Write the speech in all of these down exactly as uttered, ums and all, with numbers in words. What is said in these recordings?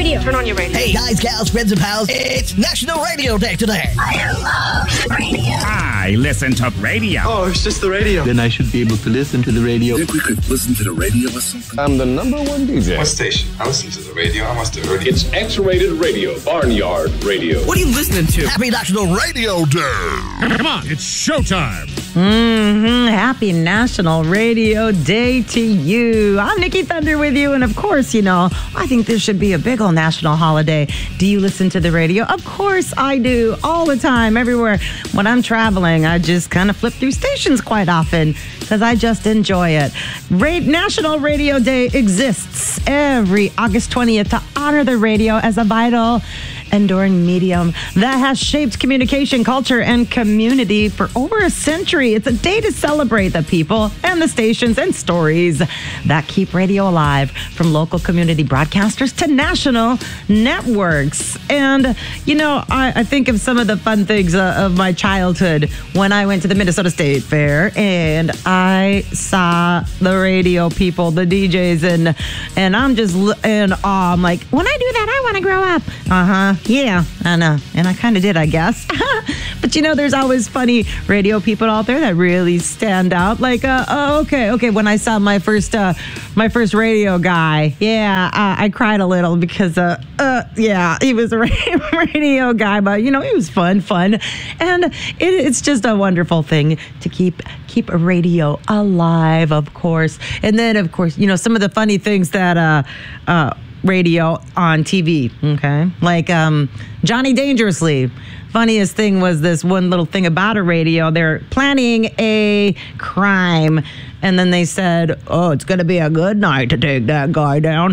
radio. Turn on your radio. Hey, guys, gals, friends, and pals. It's National Radio Day today. I love radio. I listen to radio. Oh, it's just the radio. Then I should be able to listen to the radio. Think we could listen to the radio or something? I'm the number one D J. What station? I listen to the radio. I must have heard it. It's X-Rated Radio, Barnyard Radio. What are you listening to? Happy National Radio Day. Come on, it's showtime. Mm-hmm. Happy National Radio Day to you. I'm Nikki Thunder with you. And of course, you know, I think this should be a big old national holiday. Do you listen to the radio? Of course I do. All the time, everywhere. When I'm traveling, I just kind of flip through stations quite often because I just enjoy it. Ra- National Radio Day exists every August twentieth to honor the radio as a vital, enduring medium that has shaped communication, culture, and community for over a century. It's a day to celebrate the people and the stations and stories that keep radio alive, from local community broadcasters to national networks. And, you know, I, I think of some of the fun things uh, of my childhood when I went to the Minnesota State Fair and I saw the radio people, the D Js, and and I'm just in awe. I'm like, when I do that, I want to grow up. Uh-huh. Yeah, I know. And I kind of did, I guess. But, you know, there's always funny radio people out there that really stand out. Like, uh, oh, okay, okay. When I saw my first uh, my first radio guy, yeah, uh, I cried a little because, uh, uh, yeah, he was a radio guy. But, you know, he was fun, fun. And it, it's just a wonderful thing to keep keep a radio alive, of course. And then, of course, you know, some of the funny things that... Uh, uh, radio on T V, okay? Like um, Johnny Dangerously. Funniest thing was this one little thing about a radio. They're planning a crime, and then they said, oh, it's going to be a good night to take that guy down.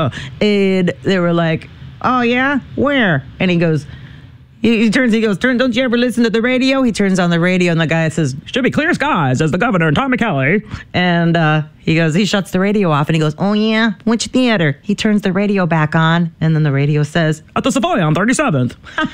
And they were like, oh, yeah? Where? And he goes... He, he turns, he goes, Turn, don't you ever listen to the radio? He turns on the radio, and the guy says, should be clear skies, as the governor and Tom McKelly. And uh, he goes, he shuts the radio off, and he goes, oh, yeah? Which theater? He turns the radio back on, and then the radio says, at the Savoy on thirty-seventh.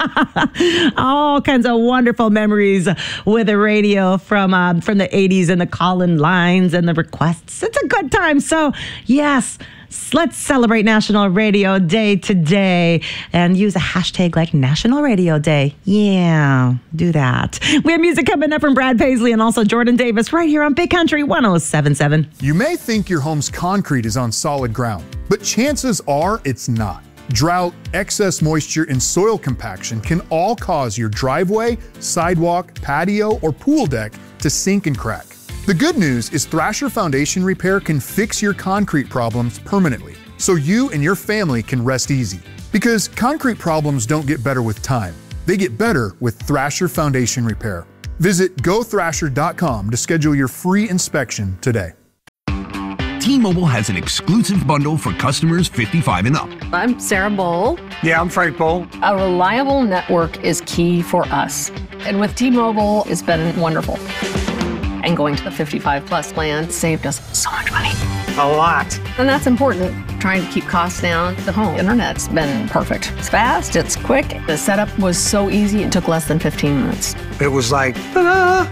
All kinds of wonderful memories with the radio from, uh, from the eighties and the call-in lines and the requests. It's a good time. So, yes, let's celebrate National Radio Day today and use a hashtag like National Radio Day. Yeah, do that. We have music coming up from Brad Paisley and also Jordan Davis right here on Big Country one oh seven point seven. You may think your home's concrete is on solid ground, but chances are it's not. Drought, excess moisture, and soil compaction can all cause your driveway, sidewalk, patio, or pool deck to sink and crack. The good news is Thrasher Foundation Repair can fix your concrete problems permanently, so you and your family can rest easy. Because concrete problems don't get better with time, they get better with Thrasher Foundation Repair. Visit go thrasher dot com to schedule your free inspection today. T-Mobile has an exclusive bundle for customers fifty-five and up. I'm Sarah Bowl. Yeah, I'm Frank Bowl. A reliable network is key for us. And with T-Mobile, it's been wonderful. And going to the fifty-five plus plan saved us so much money. A lot. And that's important. Trying to keep costs down. The home internet's been perfect. It's fast, it's quick. The setup was so easy, it took less than fifteen minutes. It was like, ta-da!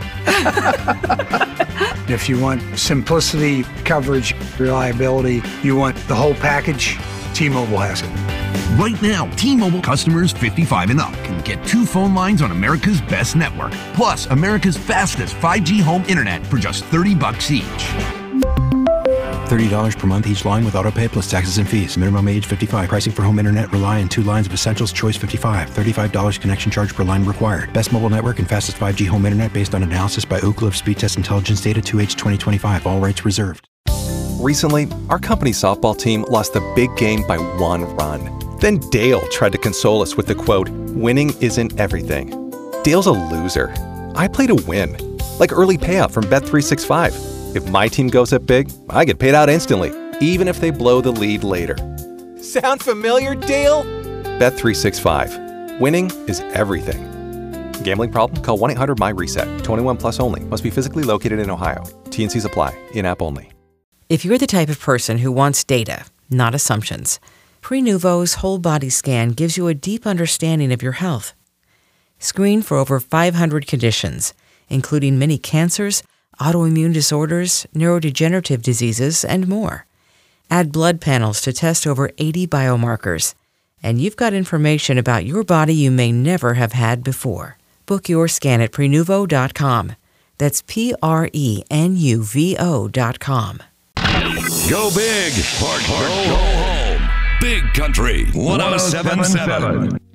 If you want simplicity, coverage, reliability, you want the whole package, T-Mobile has it. Right now, T-Mobile customers fifty-five and up can get two phone lines on America's best network, plus America's fastest five G home internet for just thirty bucks each. thirty dollars per month each line with autopay plus taxes and fees. Minimum age fifty-five. Pricing for home internet rely on two lines of Essentials Choice fifty-five. thirty-five dollars connection charge per line required. Best mobile network and fastest five G home internet based on analysis by Ookla of Speed Test Intelligence Data two H twenty twenty-five. All rights reserved. Recently, our company softball team lost the big game by one run. Then Dale tried to console us with the quote, winning isn't everything. Dale's a loser. I play to win. Like early payout from Bet three sixty-five. If my team goes up big, I get paid out instantly, even if they blow the lead later. Sound familiar, Dale? Bet three sixty-five. Winning is everything. Gambling problem? Call one eight hundred M Y reset. twenty-one plus only. Must be physically located in Ohio. T and Cs apply. In-app only. If you're the type of person who wants data, not assumptions, Prenuvo's whole body scan gives you a deep understanding of your health. Screen for over five hundred conditions, including many cancers, autoimmune disorders, neurodegenerative diseases, and more. Add blood panels to test over eighty biomarkers. And you've got information about your body you may never have had before. Book your scan at prenuvo dot com. That's P R E N U V O dot com. Go big or go home. Big Country one oh seven point seven.